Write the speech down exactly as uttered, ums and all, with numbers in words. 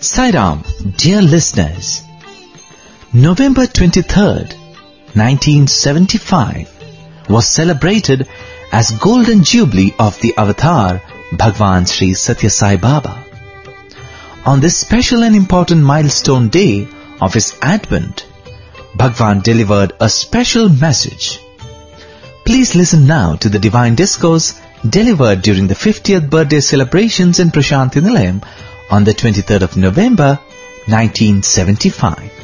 Sai Ram, dear listeners, November twenty-third, nineteen seventy-five was celebrated as Golden Jubilee of the Avatar Bhagwan Sri Satya Sai Baba. On this special and important milestone day of his advent, Bhagwan delivered a special message. Please listen now to the divine discourse delivered during the fiftieth birthday celebrations in Prashanthi Nilayam on the twenty-third of November, nineteen seventy-five.